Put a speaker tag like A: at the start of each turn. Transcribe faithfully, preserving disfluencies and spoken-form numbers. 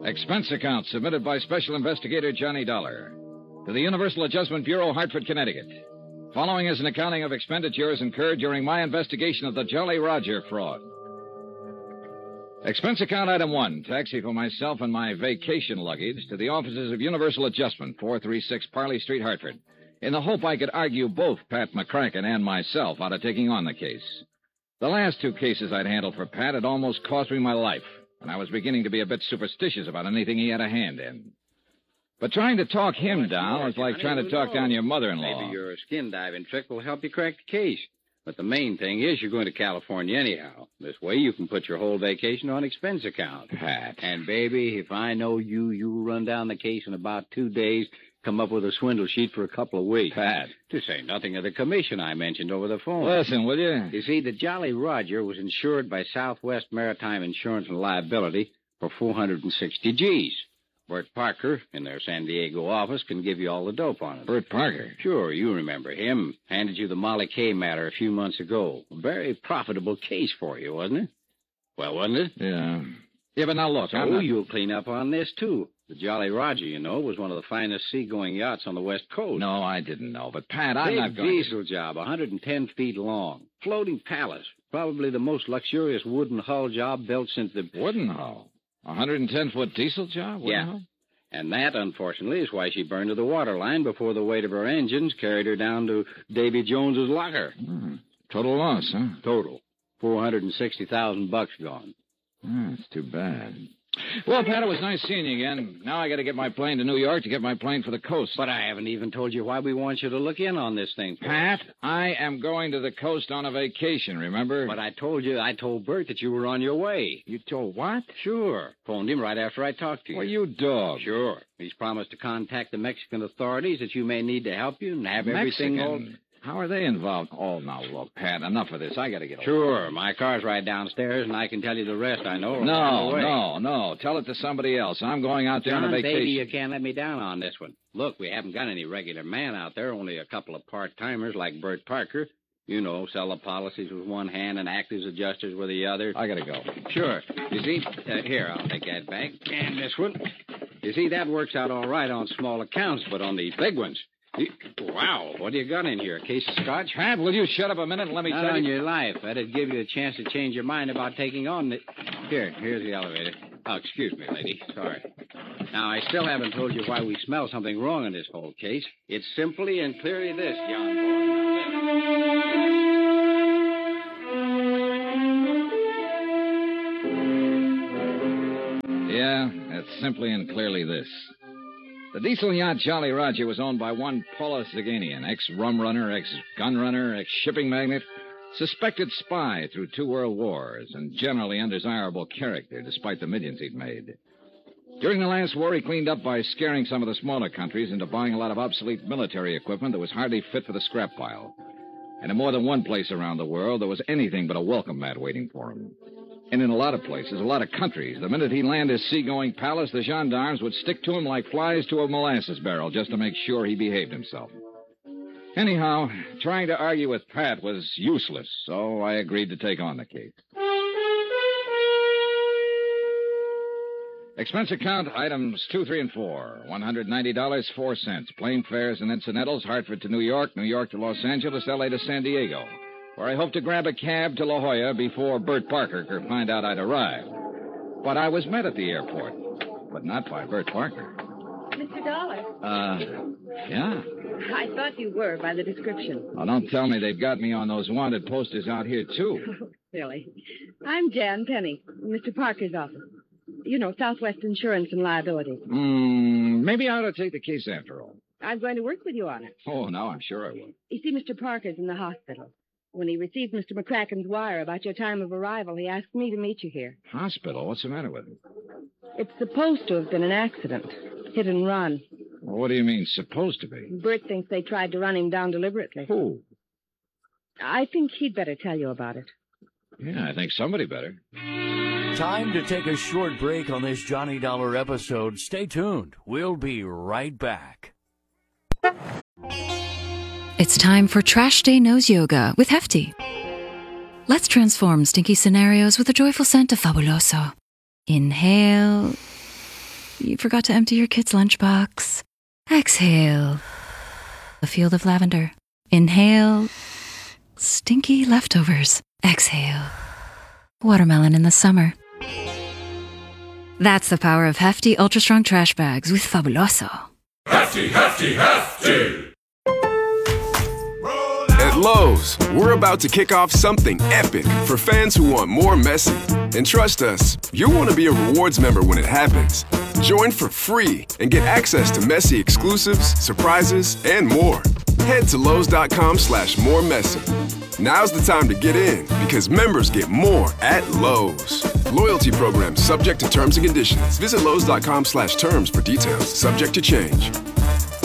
A: Expense account submitted by Special Investigator Johnny Dollar to the Universal Adjustment Bureau, Hartford, Connecticut. Following is an accounting of expenditures incurred during my investigation of the Jolly Roger fraud. Expense account item one, taxi for myself and my vacation luggage to the offices of Universal Adjustment, four thirty-six Parley Street, Hartford, in the hope I could argue both Pat McCracken and myself out of taking on the case. The last two cases I'd handled for Pat had almost cost me my life, and I was beginning to be a bit superstitious about anything he had a hand in. But trying to talk him down was like trying to talk down your mother-in-law.
B: Maybe your skin diving trick will help you crack the case. But the main thing is you're going to California anyhow. This way you can put your whole vacation on expense account.
A: Pat.
B: And, baby, if I know you, you'll run down the case in about two days, come up with a swindle sheet for a couple of weeks.
A: Pat.
B: To say nothing of the commission I mentioned over the phone.
A: Listen, will you?
B: You see, the Jolly Roger was insured by Southwest Maritime Insurance and Liability for four hundred sixty G's. Bert Parker, in their San Diego office, can give you all the dope on it.
A: Bert Parker?
B: Sure, you remember him. Handed you the Molly Kay matter a few months ago. A very profitable case for you, wasn't it? Well, wasn't it?
A: Yeah. Yeah, but now look, I'm
B: Oh,
A: not...
B: you'll clean up on this, too. The Jolly Roger, you know, was one of the finest seagoing yachts on the West Coast.
A: No, I didn't know. But, Pat, I'm
B: Big
A: not going
B: diesel job, one hundred ten feet long. Floating palace. Probably the most luxurious wooden hull job built since the...
A: Wooden hull? A one hundred ten foot diesel job? Wooden
B: Yeah.
A: Hull?
B: And that, unfortunately, is why she burned to the waterline before the weight of her engines carried her down to Davy Jones's locker.
A: Hmm. Total loss, huh?
B: Total. four hundred sixty thousand bucks gone.
A: Hmm, that's too bad. Well, Pat, it was nice seeing you again. Now I got to get my plane to New York to get my plane for the coast.
B: But I haven't even told you why we want you to look in on this thing.
A: Pat, I am going to the coast on a vacation, remember?
B: But I told you, I told Bert that you were on your way.
A: You told what?
B: Sure. Phoned him right after I talked to you.
A: Well, you dog.
B: Sure. He's promised to contact the Mexican authorities that you may need to help you and have everything
A: Mexican?
B: all...
A: How are they involved? Oh, now, look, Pat, enough of this. I got to get over.
B: Sure. My car's right downstairs, and I can tell you the rest I know.
A: No, no, no. Tell it to somebody else. I'm going out there
B: John,
A: on a vacation.
B: baby, you can't let me down on this one. Look, we haven't got any regular man out there, only a couple of part-timers like Bert Parker. You know, sell the policies with one hand and act as adjusters with the other.
A: I got to go.
B: Sure. You see, uh, here, I'll take that back. And this one. You see, that works out all right on small accounts, but on these big ones... You, wow, what do you got in here? A case of scotch?
A: Pat, will you shut up a minute and let me
B: Not
A: tell
B: on
A: you...
B: your life. That'd give you a chance to change your mind about taking on the... Here, here's the elevator. Oh, excuse me, lady. Sorry. Now, I still haven't told you why we smell something wrong in this whole case. It's simply and clearly this, John Boy.
A: Yeah, it's simply and clearly this. The diesel yacht Jolly Roger was owned by one Paula Zaganian, ex-rum runner, ex-gun runner, ex-shipping magnate, suspected spy through two world wars, and generally undesirable character despite the millions he'd made. During the last war, he cleaned up by scaring some of the smaller countries into buying a lot of obsolete military equipment that was hardly fit for the scrap pile. And in more than one place around the world, there was anything but a welcome mat waiting for him. And in a lot of places, a lot of countries, the minute he landed his seagoing palace, the gendarmes would stick to him like flies to a molasses barrel just to make sure he behaved himself. Anyhow, trying to argue with Pat was useless, so I agreed to take on the case. Expense account, items two, three, and four. one hundred ninety dollars and four cents. Plane fares and incidentals, Hartford to New York, New York to Los Angeles, L A to San Diego, where I hope to grab a cab to La Jolla before Bert Parker could find out I'd arrived. But I was met at the airport, but not by Bert Parker.
C: Mister Dollar.
A: Uh, yeah?
C: I thought you were by the description.
A: Oh, don't tell me they've got me on those wanted posters out here, too.
C: Oh, silly. I'm Jan Penny, Mister Parker's office. You know, Southwest Insurance and Liability.
A: Hmm, maybe I ought to take the case after all.
C: I'm going to work with you on it.
A: Oh, no, I'm sure I will.
C: You see, Mister Parker's in the hospital. When he received Mister McCracken's wire about your time of arrival, he asked me to meet you here.
A: Hospital? What's the matter with him?
C: It's supposed to have been an accident. Hit and run.
A: Well, what do you mean, supposed to be?
C: Bert thinks they tried to run him down deliberately.
A: Who?
C: I think he'd better tell you about it.
A: Yeah, I think somebody better.
D: Time to take a short break on this Johnny Dollar episode. Stay tuned. We'll be right back.
E: It's time for Trash Day Nose Yoga with Hefty. Let's transform stinky scenarios with a joyful scent of Fabuloso. Inhale. You forgot to empty your kid's lunchbox. Exhale. A field of lavender. Inhale. Stinky leftovers. Exhale. Watermelon in the summer. That's the power of Hefty Ultra Strong Trash Bags with Fabuloso.
F: Hefty, hefty, hefty!
G: At Lowe's, we're about to kick off something epic for fans who want more Messi. And trust us, you'll want to be a rewards member when it happens. Join for free and get access to Messi exclusives, surprises, and more. Head to Lowe's.com slash more Messi. Now's the time to get in because members get more at Lowe's. Loyalty program subject to terms and conditions. Visit Lowe's.com slash terms for details. Subject to change.